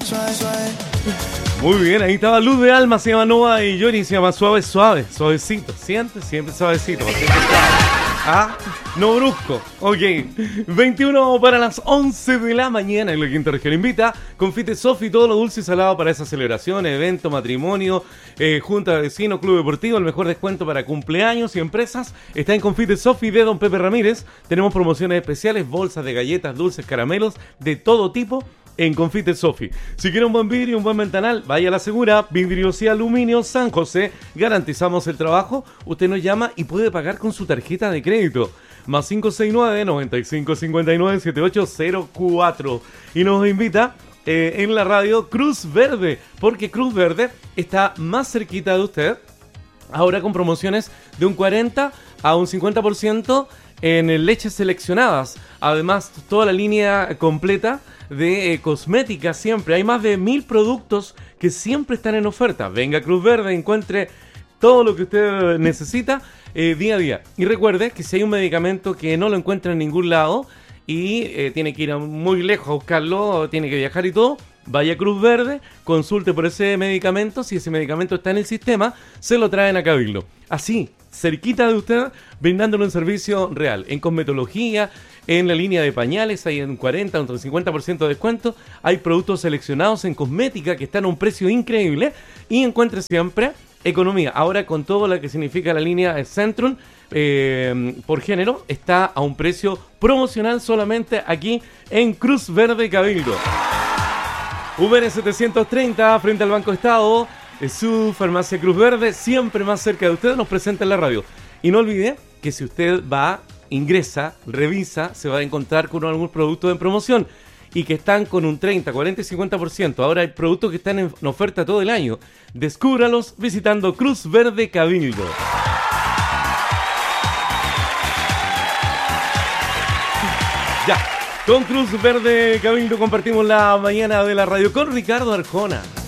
Muy bien, ahí estaba Luz de Alma, se llama Nova, y Johnny se llama Suave, Suave, suavecito. Siempre suavecito. Siempre suave. Ah, no brusco. Ok, 21 para las 11 de la mañana en la quinta región. Invita Confite Sofi, todo lo dulce y salado para esa celebración, evento, matrimonio, junta de vecinos, club deportivo. El mejor descuento para cumpleaños y empresas está en Confite Sofi de Don Pepe Ramírez. Tenemos promociones especiales, bolsas de galletas, dulces, caramelos, de todo tipo en Confite Sofi. Si quiere un buen vidrio, un buen ventanal, vaya a la segura. Vidrios y Aluminio San José. Garantizamos el trabajo. Usted nos llama y puede pagar con su tarjeta de crédito. Más 569-9559-7804. Y nos invita en la radio Cruz Verde, porque Cruz Verde está más cerquita de usted. Ahora con promociones de un 40 a un 50% en leches seleccionadas. Además, toda la línea completa de cosmética siempre. Hay más de 1000 productos que siempre están en oferta. Venga a Cruz Verde, encuentre todo lo que usted necesita día a día. Y recuerde que si hay un medicamento que no lo encuentra en ningún lado y tiene que ir muy lejos a buscarlo, tiene que viajar y todo, vaya a Cruz Verde, consulte por ese medicamento. Si ese medicamento está en el sistema, se lo traen a Cabildo. Así, cerquita de usted, brindándole un servicio real. En cosmetología, en la línea de pañales, hay un 40, un 50% de descuento. Hay productos seleccionados en cosmética que están a un precio increíble. Y encuentre siempre economía. Ahora, con todo lo que significa la línea Centrum, por género, está a un precio promocional solamente aquí en Cruz Verde Cabildo. VN 730, frente al Banco Estado, su farmacia Cruz Verde, siempre más cerca de usted, nos presenta en la radio. Y no olvide que si usted va, ingresa, revisa, se va a encontrar con algún producto en promoción y que están con un 30, 40 y 50%. Ahora hay productos que están en oferta todo el año. Descúbralos visitando Cruz Verde Cabildo. Ya, con Cruz Verde Cabildo compartimos la mañana de la radio con Ricardo Arjona.